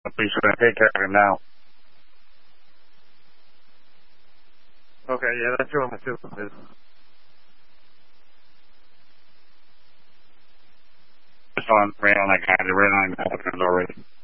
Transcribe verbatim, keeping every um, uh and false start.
Please go ahead and take care of him now. Okay, yeah, that's who my system is. Just on, ran on that guy. They ran on him already.